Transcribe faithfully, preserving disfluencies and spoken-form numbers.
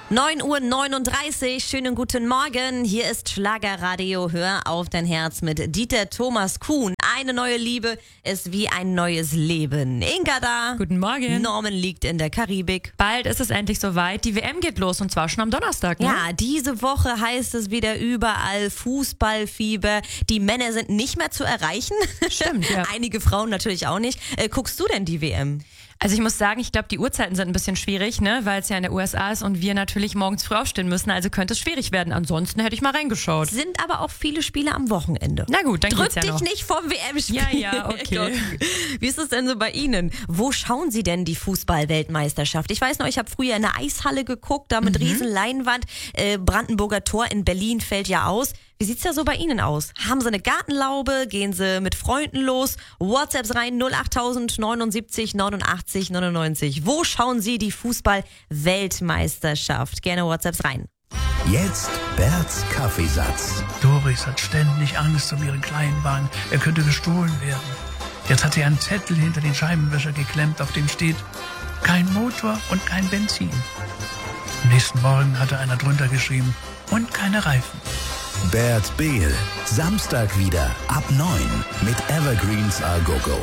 neun Uhr neununddreißig, schönen guten Morgen. Hier ist Schlagerradio. Hör auf dein Herz mit Dieter Thomas Kuhn. Eine neue Liebe ist wie ein neues Leben. Inga da. Guten Morgen. Norman liegt in der Karibik. Bald ist es endlich soweit. Die W M geht los und zwar schon am Donnerstag, ne? Ja, diese Woche heißt es wieder überall Fußballfieber. Die Männer sind nicht mehr zu erreichen. Stimmt, ja. Einige Frauen natürlich auch nicht. Äh, guckst du denn die W M? Also ich muss sagen, ich glaube, die Uhrzeiten sind ein bisschen schwierig, ne, weil es ja in der U S A ist und wir natürlich morgens früh aufstehen müssen, also könnte es schwierig werden. Ansonsten hätte ich mal reingeschaut. Sind aber auch viele Spiele am Wochenende. Na gut, dann Drück geht's ja dich noch. nicht vom W M-Spiel. Ja, ja, okay. Wie ist es denn so bei Ihnen? Wo schauen Sie denn die Fußball-Weltmeisterschaft? Ich weiß noch, ich habe früher in der Eishalle geguckt, da mit Mhm. riesen Leinwand. Äh, Brandenburger Tor in Berlin fällt ja aus. Wie sieht's da so bei Ihnen aus? Haben Sie eine Gartenlaube? Gehen Sie mit Freunden los? WhatsApps rein null achttausend neunundsiebzig neunundachtzig neunundneunzig. Wo schauen Sie die Fußball-Weltmeisterschaft? Gerne WhatsApps rein. Jetzt Berts Kaffeesatz. Doris hat ständig Angst um ihren Kleinwagen. Er könnte gestohlen werden. Jetzt hat sie einen Zettel hinter den Scheibenwischer geklemmt, auf dem steht: kein Motor und kein Benzin. Am nächsten Morgen hatte einer drunter geschrieben: und keine Reifen. Bert Behl. Samstag wieder ab neun mit Evergreens A Go Go.